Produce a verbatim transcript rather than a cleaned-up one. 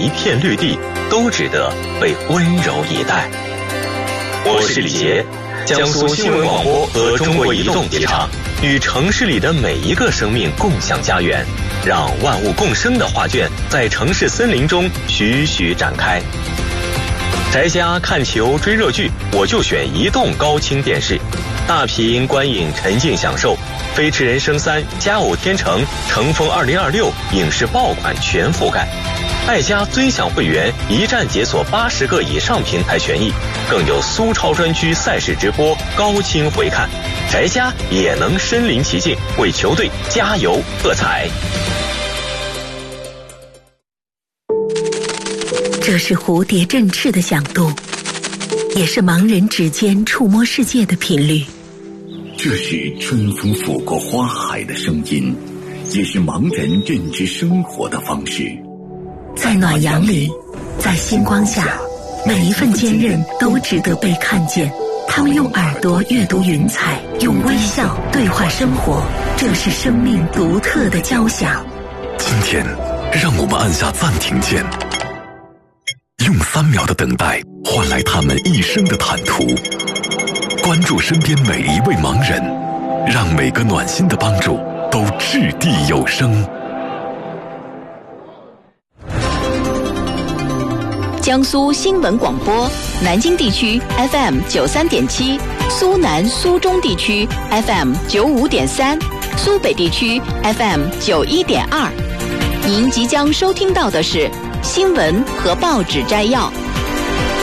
一片绿地都值得被温柔以待。我是李杰，江苏新闻广播和中国移动提倡与城市里的每一个生命共享家园，让万物共生的画卷在城市森林中徐徐展开。宅家看球追热剧，我就选移动高清电视，大屏观影沉浸享受。飞驰人生三、佳偶天成、乘风二零二六影视爆款全覆盖。爱家尊享会员一站解锁八十个以上平台权益，更有苏超专区赛事直播高清回看，宅家也能身临其境为球队加油喝彩。 这是蝴蝶振翅的响动，也是盲人指尖触摸世界的频率。 这是春风拂过花海的声音，也是盲人认知生活的方式。 在暖阳里，在星光下，每一份坚韧都值得被看见。他们用耳朵阅读云彩，用微笑对话生活，这是生命独特的交响。 今天，让我们按下暂停键，用三秒的等待换来他们一生的坦途。关注身边每一位盲人，让每个暖心的帮助都掷地有声。 江苏新闻广播，南京地区 F M 九三点七，苏南苏中地区 F M 九五点三，苏北地区 F M 九一点二。您即将收听到的是新闻和报纸摘要。